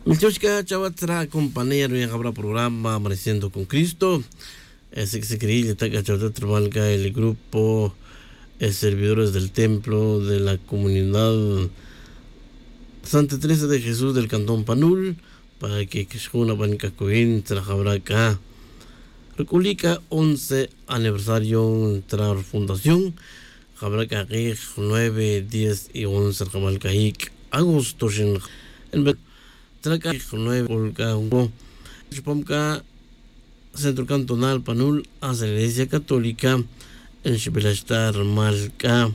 Michoshka Chavatra, compañero, y habrá programa Amaneciendo con Cristo. Ese que se creía, el grupo servidores del templo de la comunidad Santa Teresa de Jesús del Cantón Panul, para que Kishuna Banca Cohen trabajara acá. Reculica 11 aniversario de la fundación. Habrá que 9, 10 y 11 Jamalcaíc, agosto, en Traca 9, Polka, Chupamca, Centro Cantonal Panul, hacia la Iglesia Católica, en Shibelashtar Malca.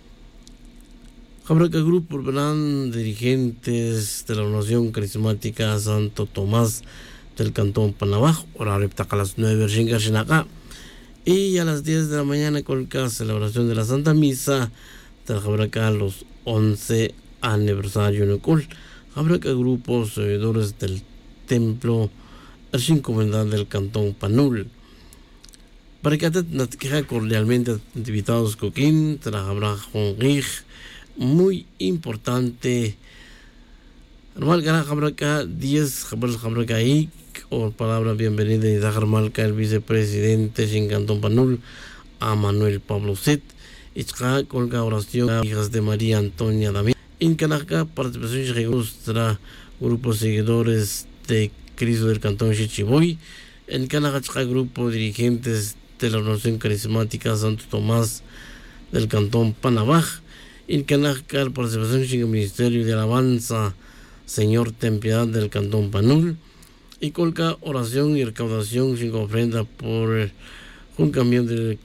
Habrá que grupo verán dirigentes de la Nación Carismática Santo Tomás del Cantón Panabaj, horario a las 9 acá. Y a las 10 de la mañana con la celebración de la Santa Misa, habrá acá los 11 aniversario en el col. Habrá que grupos servidores del templo, el encomendad del Cantón Panul. Para que nos queja cordialmente invitados Coquín, habrá Juan Rij, muy importante. Normal que habrá acá 10, habrá acá ahí, o palabra bienvenida y Dajar Malca, el vicepresidente en Cantón Panul, a Manuel Pablo Set, y con la oración, hijas de María Antonia David. En Canaca, participación de nuestra grupos seguidores de Cristo del Cantón Chichiboy. En Canaca, grupo dirigentes de la Nación Carismática Santo Tomás del Cantón Panabaj. En Canaca, participación en el Ministerio de Alabanza Señor Ten Piedad del Cantón Panul. Y colca oración y recaudación sin ofrenda por un camión de